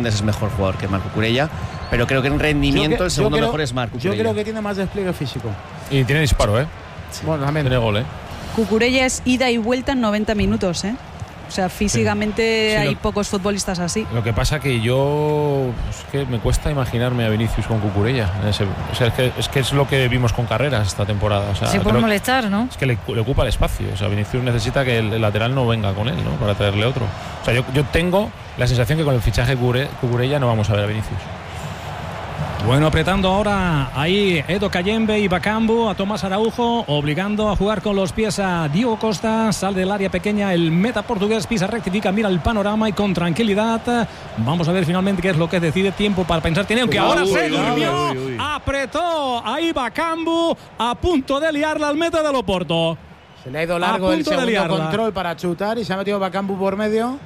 Méndez es mejor jugador que Marc Cucurella, pero creo que en rendimiento el segundo mejor es Marc Cucurella. Yo creo que tiene más despliegue físico. Y tiene disparo, Sí. Bueno, también. Tiene gol, Cucurella es ida y vuelta en 90 minutos, O sea, físicamente hay pocos futbolistas así. Lo que pasa que yo es que me cuesta imaginarme a Vinicius con Cucurella. O sea, es que es lo que vimos con Carreras esta temporada. O sea, se puede molestar, ¿no? Es que le ocupa el espacio. O sea, Vinicius necesita que el lateral no venga con él, ¿no? Para traerle otro. O sea, yo tengo la sensación que con el fichaje Cucurella no vamos a ver a Vinicius. Bueno, apretando ahora ahí Edo Kayembe y Bakambu a Tomás Araujo, obligando a jugar con los pies a Diego Costa. Sale del área pequeña el meta portugués, pisa, rectifica, mira el panorama y con tranquilidad. Vamos a ver finalmente qué es lo que decide. Tiempo para pensar tiene, aunque ahora se durmió. Apretó ahí Bakambu a punto de liarla al meta del Oporto. Se le ha ido largo el segundo control para chutar y se ha metido Bakambu por medio.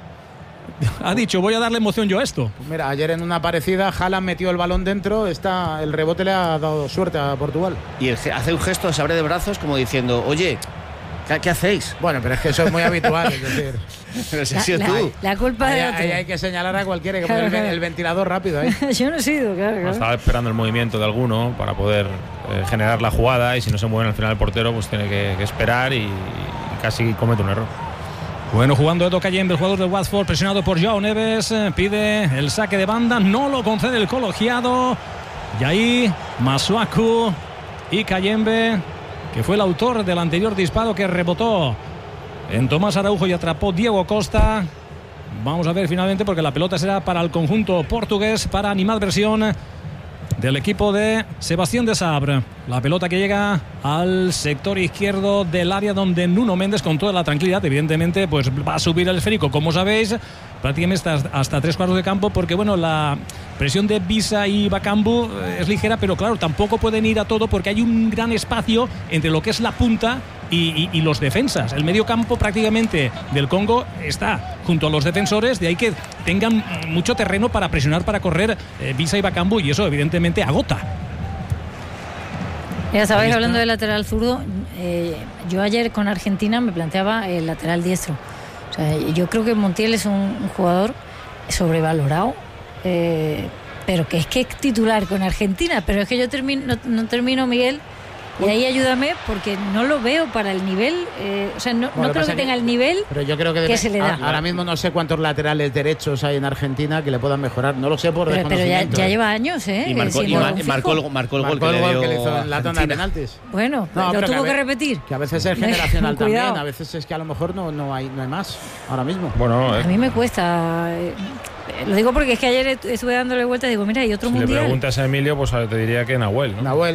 Ha dicho, voy a darle emoción yo a esto. Pues mira, ayer en una parecida, Haaland metió el balón dentro. El rebote le ha dado suerte a Portugal. Y hace un gesto, se abre de brazos como diciendo, oye, ¿qué hacéis? Bueno, pero es que eso es muy habitual, es decir. Pero si has sido tú. La culpa de otro. Ahí hay que señalar a cualquiera que pone el ventilador rápido ahí. Yo no he sido, claro. Estaba esperando el movimiento de alguno para poder generar la jugada, y si no se mueve al final el portero, pues tiene que esperar y casi comete un error. Bueno, jugando Edo Kayembe, el jugador del Watford, presionado por Joao Neves, pide el saque de banda, no lo concede el colegiado. Y ahí Masuaku y Kayembe, que fue el autor del anterior disparo que rebotó en Tomás Araujo y atrapó Diego Costa. Vamos a ver finalmente, porque la pelota será para el conjunto portugués, para animadversión del equipo de Sebastián de Sabre. La pelota que llega al sector izquierdo del área, donde Nuno Méndez, con toda la tranquilidad, evidentemente, pues va a subir el esférico, como sabéis, prácticamente hasta 3 cuartos de campo, porque bueno, la presión de Visa y Bakambu es ligera, pero claro, tampoco pueden ir a todo, porque hay un gran espacio entre lo que es la punta y los defensas. El medio campo prácticamente del Congo está junto a los defensores, de ahí que tengan mucho terreno para presionar, para correr Visa y Bakambu, y eso evidentemente agota. Ya sabéis, hablando del lateral zurdo, yo ayer con Argentina me planteaba el lateral diestro. O sea, yo creo que Montiel es un jugador sobrevalorado, pero que es titular con Argentina. Pero es que yo no termino, Miguel, y ahí ayúdame, porque no lo veo para el nivel, o sea, no creo que tenga el nivel, pero yo creo que se le da. Ahora mismo no sé cuántos laterales derechos hay en Argentina que le puedan mejorar, no lo sé por desconocimiento. Pero ya lleva años, y marcó el gol que le hizo en la tanda de penaltis. Bueno, lo tuvo que repetir. Que a veces es generacional también, a veces es que a lo mejor no hay más ahora mismo. Bueno, a mí me cuesta. Lo digo porque es que ayer estuve dándole vueltas y digo, mira, hay otro mundial. Si le preguntas a Emilio, pues te diría que Nahuel, ¿no? Nahuel.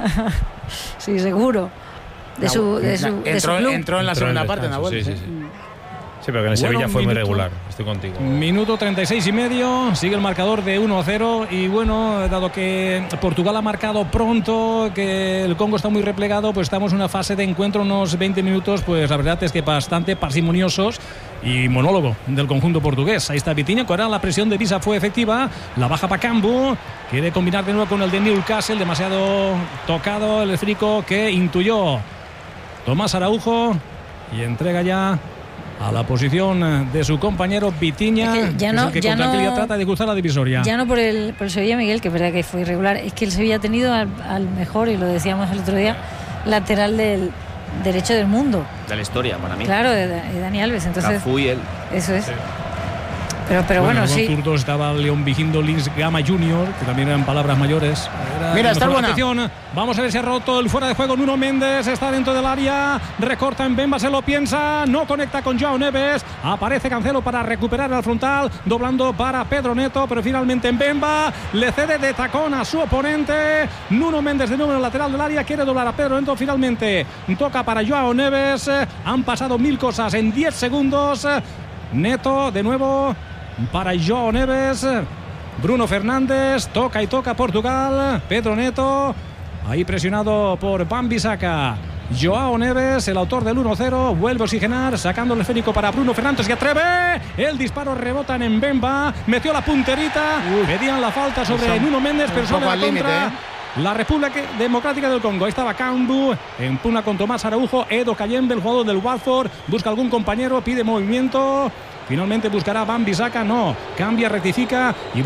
Sí, seguro. De su club. Entró en la segunda parte, Nahuel. Sí. Sí, pero que en el Sevilla fue muy regular. Estoy contigo. Minuto 36,5. Sigue el marcador de 1-0. Y bueno, dado que Portugal ha marcado pronto, que el Congo está muy replegado, pues estamos en una fase de encuentro, unos 20 minutos, pues la verdad es que bastante parsimoniosos. Y monólogo del conjunto portugués. Ahí está Vitinha, que ahora la presión de Visa fue efectiva. La baja Bakambu. Quiere combinar de nuevo con el de Newcastle. Demasiado tocado el esférico que intuyó Tomás Araujo. Y entrega ya a la posición de su compañero Vitinha, es que con tranquilidad trata de cruzar la divisoria. Ya no por el Sevilla, Miguel, que es verdad que fue irregular, es que el Sevilla ha tenido al mejor, y lo decíamos el otro día, lateral del derecho del mundo. De la historia, para mí. Claro, de Dani Alves. Entonces, Cafú y él. Eso es. Sí. Pero bueno, sí. En zurdo estaba León Vigindo Lins Gama Jr., que también eran palabras mayores. Mira, está buena. Vamos a ver si ha roto el fuera de juego. Nuno Méndez está dentro del área. Recorta en Bemba, se lo piensa. No conecta con Joao Neves. Aparece Cancelo para recuperar al frontal. Doblando para Pedro Neto, pero finalmente en Bemba le cede de tacón a su oponente. Nuno Méndez de nuevo en el lateral del área. Quiere doblar a Pedro Neto. Finalmente toca para Joao Neves. Han pasado 1000 cosas en 10 segundos. Neto de nuevo para Joao Neves. Bruno Fernández toca y toca Portugal. Pedro Neto ahí presionado por Wan-Bissaka. Joao Neves, el autor del 1-0, vuelve a oxigenar, sacando el esférico para Bruno Fernández, que atreve. El disparo rebota en Mbemba, metió la punterita. Pedían la falta sobre Nuno Méndez, pero sale la contra. La República Democrática del Congo. Ahí estaba Bakambu, empuna con Tomás Araujo. Edo Kayembe, el jugador del Watford, busca algún compañero, pide movimiento. Finalmente buscará Wan-Bissaka, no, cambia, rectifica y